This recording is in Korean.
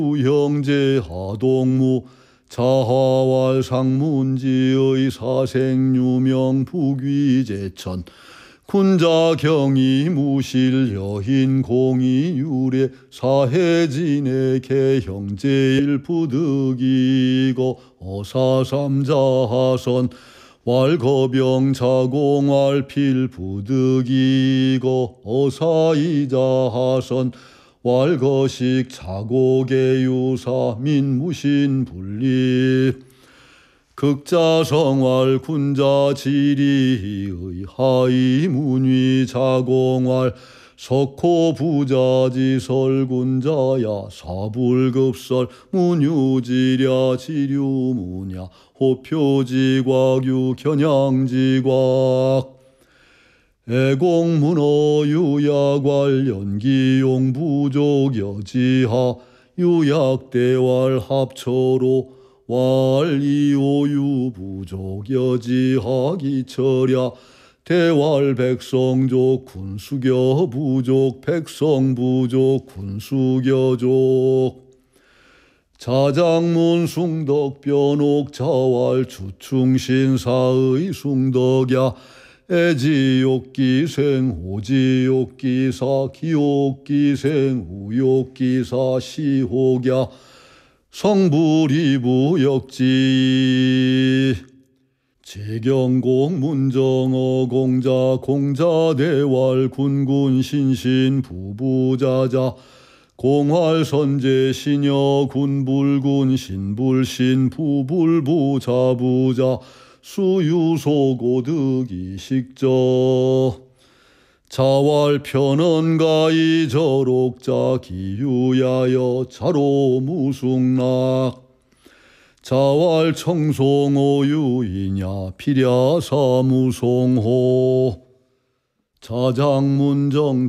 형제 하동무 자하왈 상문지의 사생유명 북위제천 군자경이 무실 여인 공이 유래 사해진의 개형제일 부득이고 어사삼자하선 왈거병 자공왈 필부득이고 어사이자하선 왈거식 자고계유사 민무신분립 극자성왈 군자지리의 하이문위 자공왈 석호부자지설군자야 사불급설 문유지랴 지류무냐 호표지곽유 견양지곽 애공문어 유약왈 연기용 부족 여지하 유약대왈 합처로 왈 이오유 부족 여지하 기철야 대왈 백성족 군수교 부족 백성 부족 군수교족 자장문 숭덕 변옥 자왈 주충신사의 숭덕야 애지욕기생 오지욕기사 기욕기생 우욕기사 시혹야 성불이부역지 재경공 문정어 공자 공자대왈 군군신신 부부자자 공활선제 신여 군불군 신불신 부불부자부자 수유소고득이식저 자왈 편언가이 저록자 기유야여 자로무숭락 자왈 청송오유이냐 피랴사무송호 자장문정